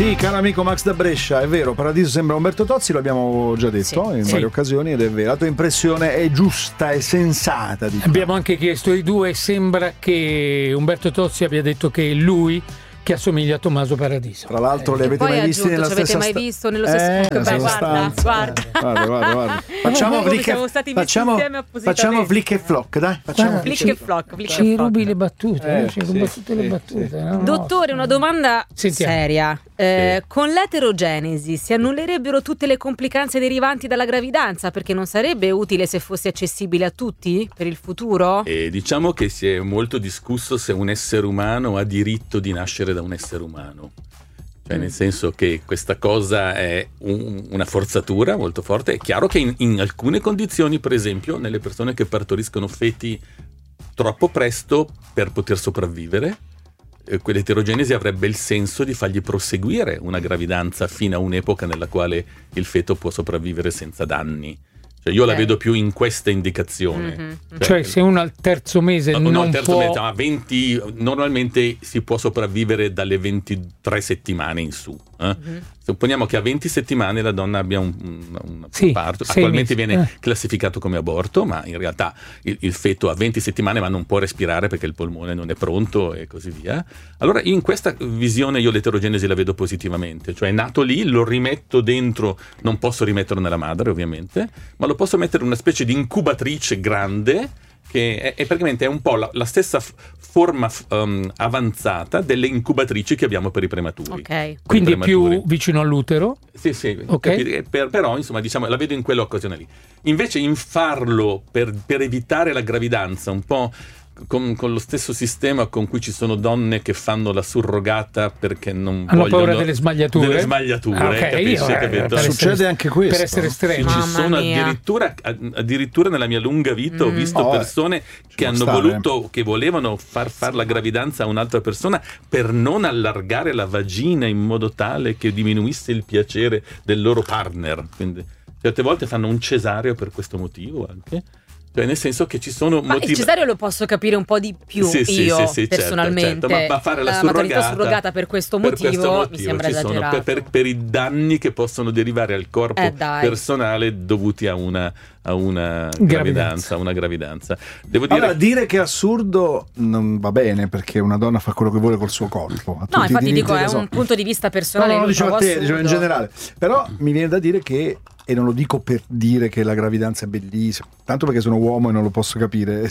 Sì, caro amico Max da Brescia, è vero, Paradiso sembra Umberto Tozzi, l'abbiamo già detto in varie occasioni, ed è vero. La tua impressione è giusta e sensata. Abbiamo anche chiesto ai due, sembra che Umberto Tozzi abbia detto che è lui che assomiglia a Tommaso Paradiso. Tra l'altro li avete mai visti nella stessa avete mai visto nello stesso guarda. Facciamo flick e flock, dai. Flick e flock. Ci rubi le battute, ci ruba tutte le battute. No? Dottore, una domanda seria. Con l'eterogenesi si annullerebbero tutte le complicanze derivanti dalla gravidanza, perché non sarebbe utile se fosse accessibile a tutti per il futuro? Diciamo che si è molto discusso se un essere umano ha diritto di nascere da un essere umano, cioè nel senso che questa cosa è una forzatura molto forte. È chiaro che in alcune condizioni, per esempio nelle persone che partoriscono feti troppo presto per poter sopravvivere, quell'eterogenesi avrebbe il senso di fargli proseguire una gravidanza fino a un'epoca nella quale il feto può sopravvivere senza danni. Cioè io la vedo più in questa indicazione. Cioè se uno al terzo mese non può... mese, ma 20, normalmente si può sopravvivere dalle 23 settimane in su. Supponiamo che a 20 settimane la donna abbia un parto, attualmente viene classificato come aborto, ma in realtà il feto ha 20 settimane ma non può respirare perché il polmone non è pronto e così via. Allora in questa visione io l'eterogenesi la vedo positivamente, cioè è nato lì, lo rimetto dentro, non posso rimetterlo nella madre ovviamente, ma lo posso mettere in una specie di incubatrice grande che è praticamente un po' la stessa forma avanzata delle incubatrici che abbiamo per i prematuri. Quindi più vicino all'utero? Sì, però insomma diciamo la vedo in quell'occasione lì. Invece in farlo per evitare la gravidanza, un po' con lo stesso sistema con cui ci sono donne che fanno la surrogata perché non hanno vogliono paura delle smagliature. Succede anche questo, per essere estremi. Ci sono addirittura nella mia lunga vita ho visto persone che hanno voluto, che volevano far la gravidanza a un'altra persona per non allargare la vagina in modo tale che diminuisse il piacere del loro partner. Quindi certe volte fanno un cesareo per questo motivo anche. Cioè nel senso che ci sono motivi. Il cesareo lo posso capire un po' di più personalmente, certo. Ma fare la maternità surrogata per questo motivo mi sembra esagerato. Per i danni che possono derivare al corpo personale dovuti a una gravidanza. Devo dire... Allora, dire che è assurdo non va bene, perché una donna fa quello che vuole col suo corpo. No, infatti dico, è un punto di vista personale. No, dicevo a te, dicevo in generale. Però mi viene da dire che, e non lo dico per dire che la gravidanza è bellissima, tanto perché sono uomo e non lo posso capire.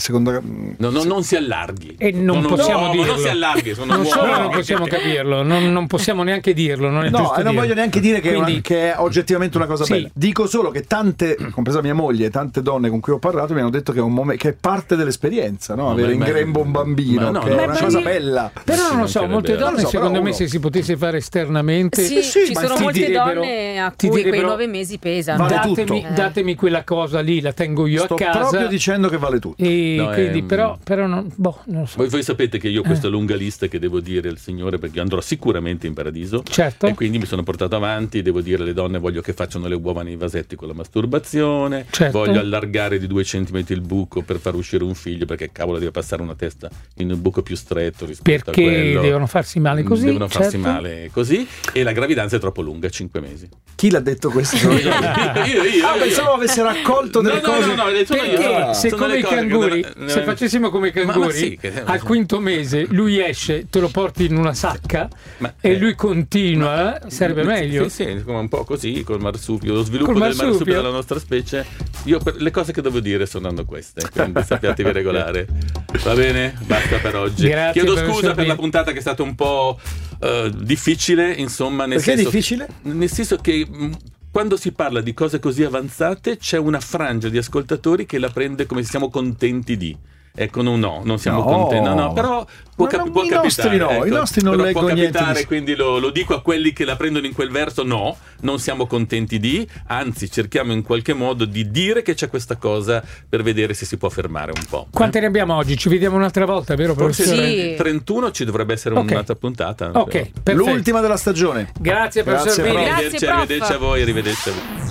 Non si allarghi. E non possiamo dirlo. Non si allarghi, non solo non possiamo capirlo, non possiamo neanche dirlo. Non voglio neanche dire che è oggettivamente una cosa bella. Dico solo che tante, compresa mia moglie, tante donne con cui ho parlato mi hanno detto che è un momento, che è parte dell'esperienza, no? Avere in grembo un bambino, che è una cosa bella. Però non lo so, molte donne secondo me se si potesse fare esternamente. Ci sono molte donne a cui quei 9 mesi pesano. Datemi quella cosa lì, la tengo io a casa. Sto proprio dicendo che vale tutto. Quindi, però non lo so. Voi sapete che io ho questa lunga lista che devo dire al Signore, perché andrò sicuramente in paradiso. Certo. E quindi mi sono portato avanti, devo dire alle donne, voglio che facciano le uova nei vasetti con la masturbazione, voglio allargare di 2 centimetri il buco per far uscire un figlio, perché cavolo deve passare una testa in un buco più stretto rispetto a quello. Perché devono farsi male così. Devono farsi male così, e la gravidanza è troppo lunga, 5 mesi. Chi l'ha detto questo? Io. Pensavo avesse raccolto delle cose. Perché se come i canguri, se facessimo come i canguri, al quinto mese lui esce, te lo porti in una sacca e lui continua, sarebbe meglio. Sì, come un po' così col marsupio, lo sviluppo del marsupio della nostra specie. Io le cose che devo dire sono queste, quindi sappiatevi regolare. Va bene? Basta per oggi. Grazie. Chiedo scusa per la puntata che è stata un po' difficile, insomma, perché è difficile? Nel senso che quando si parla di cose così avanzate c'è una frangia di ascoltatori che la prende come se siamo contenti di. Ecco, non siamo contenti. No, però può capitare. I nostri non leggo niente. Quindi lo dico a quelli che la prendono in quel verso. No, non siamo contenti di. Anzi, cerchiamo in qualche modo di dire che c'è questa cosa per vedere se si può fermare un po'. Quante ne abbiamo oggi? Ci vediamo un'altra volta, vero? Forse 31 ci dovrebbe essere un'altra puntata. L'ultima della stagione. Grazie, professor Bini. Arrivederci a voi, arrivederci a voi.